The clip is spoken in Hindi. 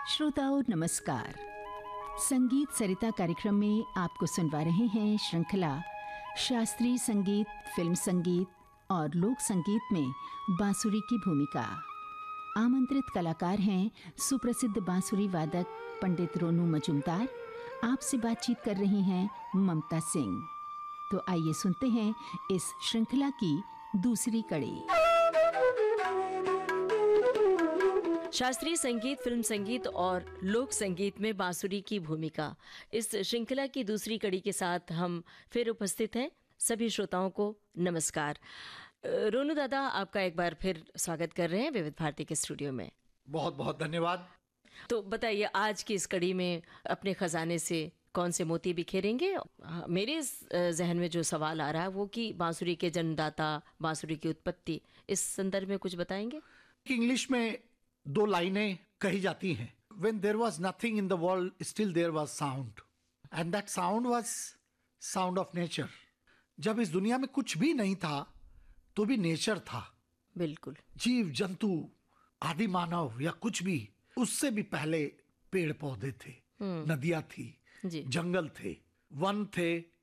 श्रोताओं नमस्कार। संगीत सरिता कार्यक्रम में आपको सुनवा रहे हैं श्रृंखला शास्त्रीय संगीत, फिल्म संगीत और लोक संगीत में बांसुरी की भूमिका। आमंत्रित कलाकार हैं सुप्रसिद्ध बांसुरी वादक पंडित रोनू मजूमदार। आपसे बातचीत कर रही हैं ममता सिंह। तो आइए सुनते हैं इस श्रृंखला की दूसरी कड़ी। शास्त्रीय संगीत, फिल्म संगीत और लोक संगीत में बांसुरी की भूमिका, इस श्रृंखला की दूसरी कड़ी के साथ हम फिर उपस्थित हैं। सभी श्रोताओं को नमस्कार। रोनू दादा, आपका एक बार फिर स्वागत कर रहे हैं विविध भारती के स्टूडियो में। बहुत बहुत धन्यवाद। तो बताइए, आज की इस कड़ी में अपने खजाने से कौन से मोती बिखेरेंगे? मेरे जहन में जो सवाल आ रहा है वो कि बांसुरी के जन्मदाता, बांसुरी की उत्पत्ति, इस संदर्भ में कुछ बताएंगे? इंग्लिश में 2 लाइनें कही जाती हैं। When there was nothing in the world, still there was sound, and that sound was sound of nature. जब इस दुनिया में कुछ भी नहीं था तो भी नेचर था। बिल्कुल। जीव जंतु, आदि मानव या कुछ भी, उससे भी पहले पेड़ पौधे थे, नदियां थी, जंगल थे, वन थे,